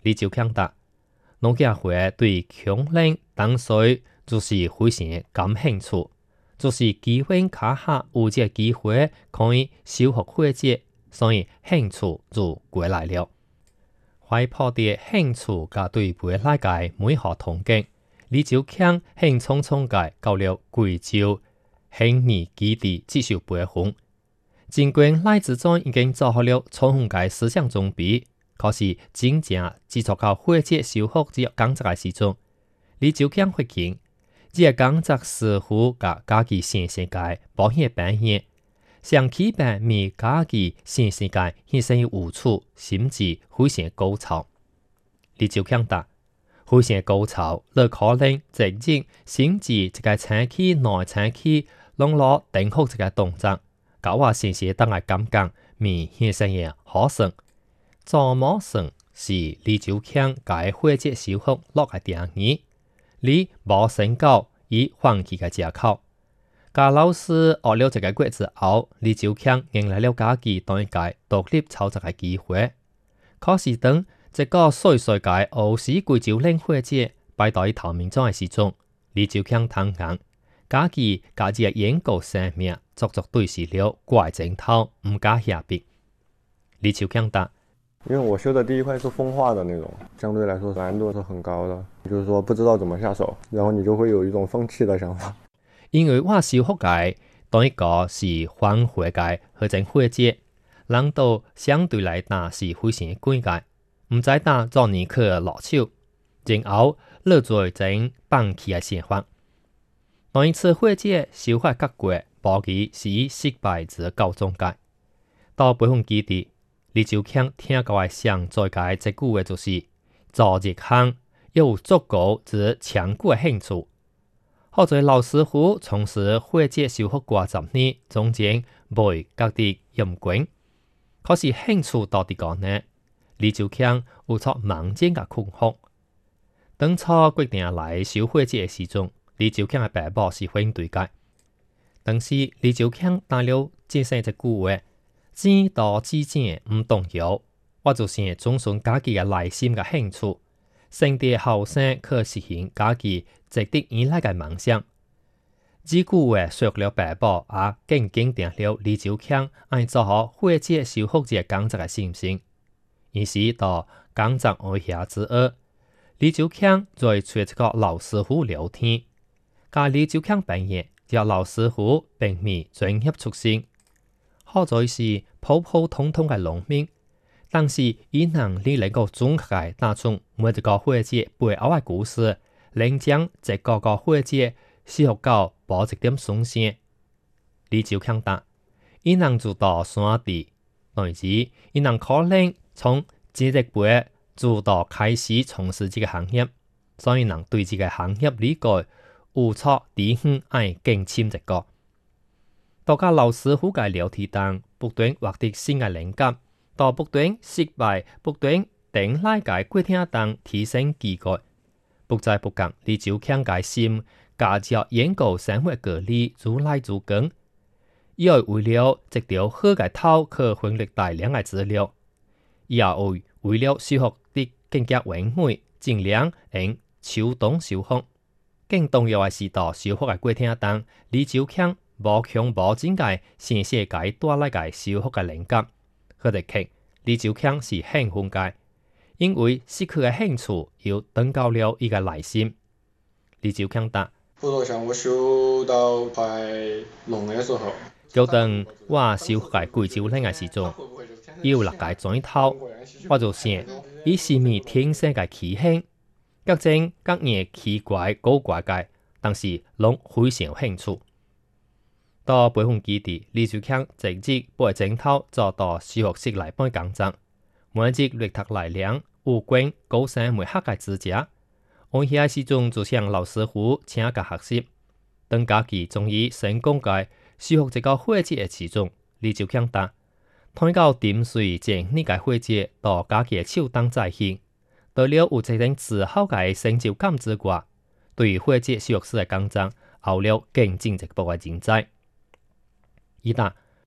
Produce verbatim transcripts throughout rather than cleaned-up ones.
李周强答：农家会对穷人当水就是非常感兴趣，就是基本卡下有这机会可以修复火节，所以兴趣就过来了。怀抱着兴趣甲对未来嘅美好憧憬，李周强兴冲冲嘅到了贵州兴义基地接受培训。尽管赖子庄已經做好了充分嘅思想準備，可是真正接觸到火節修復這個工作嘅時陣，李周強發現，這個工作似乎甲家己先生嘅保險病院，上起病咪家己先生嘅犧牲無處，甚至非常高潮。李周強答：非常高潮，你可能直接甚至一個長期內長期攏攞定好一個動作。搞我先生當係感覺，咪先生嘅可算，做冇算是李周強解火節修復落嘅定義，你冇成功以放棄嘅借口。甲老師學了一個月之後，李周強迎來了家己當一個獨立操作嘅機會。可是當一個細細嘅俄式貴州冷火節擺到伊頭面裝嘅時陣，李周強坦言，家己家己嘅研究生命足足對視了怪整套，唔加下筆。李周強答： 因為我修的第一塊是風化的那種，相對來說難度是很高的，就是說不知道怎麼下手，然後你就會有一種放棄的想法。 因為我修復嘅當一個是反火嘅或者火節，難度相對來打是非常貴嘅，唔知打做你去落手，然後落做整放棄嘅想法。當一次火節修復結果，報記是以失敗之告終嘅。到培訓基地，李周強聽到嘅上載嘅一句話就是做一項有足夠之強固嘅興趣。好在老師傅從事火節修復過十年，中間未覺得厭倦。可是興趣到底講呢？李周強有出猛戰嘅困惑。當初決定來修火節嘅時陣，李周強嘅爸爸是反對嘅。當時李周強打了這些一句話：錢多錢錢唔重要，我就是遵循家己嘅內心嘅興趣，成地後生可實現家己值得依賴嘅夢想。這句話說了爸爸也更堅定了李周強愛做好火節修復這工作嘅信心。於是到工作開下之後，李周強再找一個老師傅聊天，甲李周強扮演。這老師傅並未專業出身，好在是普普通通嘅農民，但是伊能力能夠總結打出每一個火節背後嘅故事，能將一個個火節修復到保一點新鮮。李周強答：伊能做到山地，但是伊能可能從這個背做到開始從事這個行業，所以能對這個行業理解。有錯地方愛更深一個，大家老師傅嘅聊天當不斷獲得新嘅靈感，到不斷失敗、不斷等來嘅過程當提升機會，不知不覺李周強嘅心加入研究生活個例愈來愈高，伊會為了一條好嘅頭可分析大量嘅資料，伊也會為了修復得更加完美，盡量用手動修復。更重要嘅是，到修復嘅過程當，李周強無強無精嘅先寫解帶來嘅修復嘅靈感。佢哋劇李周強是興奮嘅，因為失去嘅興趣又登高了伊個內心。李周強答： 不過像我修到快聾嘅時候， 就當我修復嘅貴州冷嘅時陣，有六個轉頭，我就想伊是咪天生嘅氣興。各種各樣奇怪古怪嘅，但是攏非常有興趣。到培訓基地，李周強直接背整套做到修復室來辦工作，每日略讀來量有關高三每學嘅知識。我喺時陣就向老師傅請教學習，當家己終於成功嘅修復這個火節嘅時陣，李周強答：通到點水將呢個火節到家己嘅手當再現。到了有一定自豪嘅成就感之外，對於火節修復師嘅工作，有了更進一步嘅認知。伊答：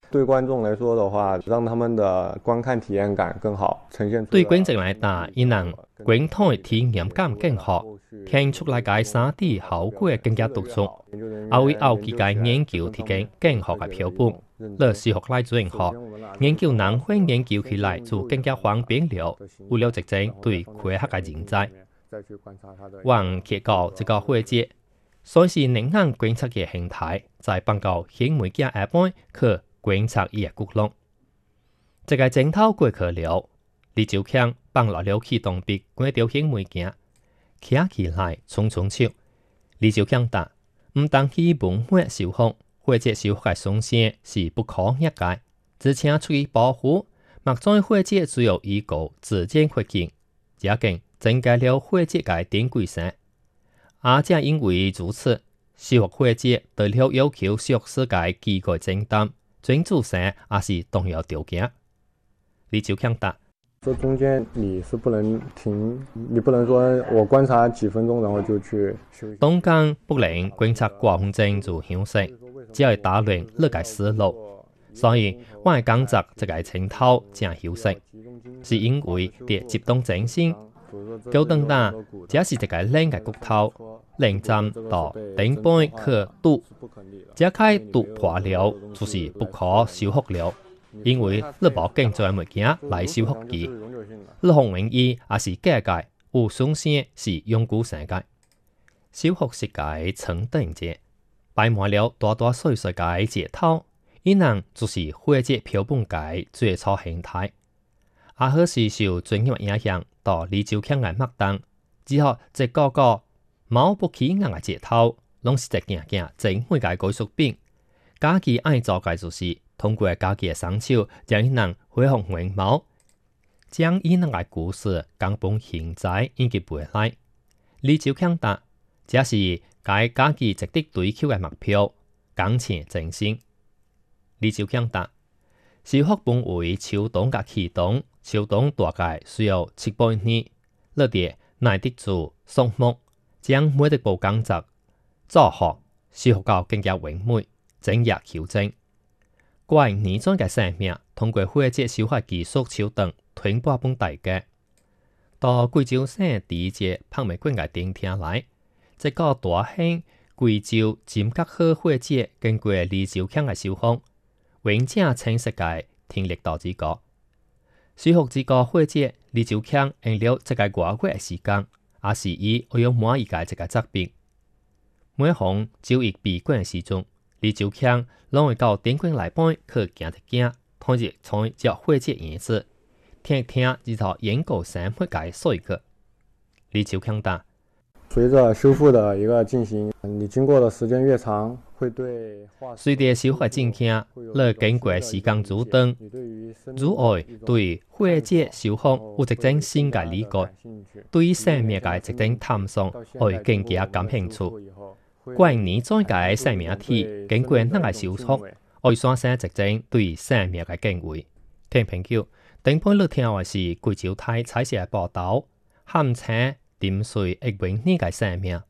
对觀眾來說的話，讓他們的觀看體驗感更好，呈現出。 對觀眾來打，伊能觀看體驗感更好，聽出來嘅三 D 效果更加突出，還為後期嘅研究提供更好嘅標本。樂視學來進學，研究能會研究起來就更加方便了，為了直接對科學嘅人才。往結構這個會節，所以能讓觀察嘅形態，在辦到顯微鏡下邊可觀察伊嘅骨骼。這個整套過去了，李朝強放落了啟動筆，關掉顯微鏡，徛起來匆匆笑。李朝強答：唔當去文化修復，會節修復嘅松線是不可逆嘅，只請出於保護。目前會節只有一個自建環境，加緊增加了會節嘅典規性。而正因為如此，修復會節得了要求修復世界機構承擔，專注性也是重要條件。李朝強答： 這中間你是不能停，你不能說我觀察幾分鐘，然後就去休息。 當間不能觀察過分鐘就休息，只係打亂呢個思路。所以我係講擇這個稱頭正休息，是因為啲集中精神。高等打，這是一個冷嘅骨頭，冷站到頂端可堵，這開堵破了就是不可修復了。因為你無經專物件來修復佢，你紅永伊也是假嘅，有鬆線是永久性嘅。修復是個層等節，擺滿了大大細細嘅節頭，伊能就是會節標本嘅最初形態。阿好是受專業影響到李朝強嘅脈動，之後一個個冇不起眼嘅節頭，攏是一件件整每個藝術品。家己愛做嘅就是通過家己嘅雙手，將伊能恢復原貌，將伊能嘅故事講本現在以及未來。李朝強答：這是該家己值得追求嘅目標，講前正心。李朝強答：修復本為秋冬甲啟動，秋冬大概需要七八年，你哋耐得住樹木，將每一步工作做好，修復到更加完美，整日求證。怪擬裝嘅生命通過會節修復技術手段傳播本大家。到貴州省第一屆拍賣館嘅頂廳來，這個大興貴州金閣河會節經過李朝強嘅修復，完整清晰嘅聽力到這個修復這個會節，李朝強用了這個外國嘅時間，也是以我用滿意嘅這個作品。每逢周一閉館嘅時陣，李朝強攏會到頂館內邊去行一行，同日從這會節演示，聽一聽這套研究生活嘅說個。李朝強答： 隨着修復的一個進行，你經過的時間越長，會對隨着修復進行，你經過時間愈長，如愛對會節修復有一種新嘅理解，對於生命嘅一種探索會更加感興趣。關於怎個生命體經過哪個修復，會產生一種對生命嘅敬畏。聽朋友，頂半日聽嘅是貴州台採寫報道，喊稱點水一永呢個生命。